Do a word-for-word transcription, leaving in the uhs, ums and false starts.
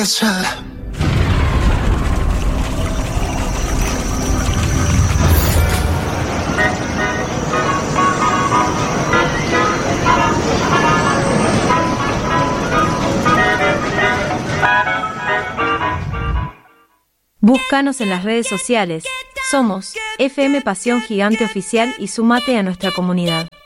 Búscanos en las redes sociales. Somos F M Pasión Gigante Oficial y sumate a nuestra comunidad.